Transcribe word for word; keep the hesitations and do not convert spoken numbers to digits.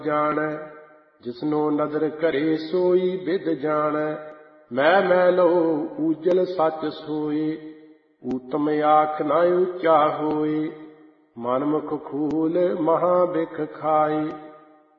ਜਾਣੈ। ਜਿਸਨੋ ਨਦਰ ਘਰੇ ਸੋਈ ਬਿਦ ਜਾਣੈ। ਮੈਂ ਮੈਲੋ ਊਜਲ ਸੱਚ ਸੋਏ, ਊਤਮ ਆਖ ਨਾ ਉੱਚਾ ਹੋਏ। ਮਨ ਮੁਖ ਖੂਲ ਮਹਾ ਬਿਖ ਖਾਏ।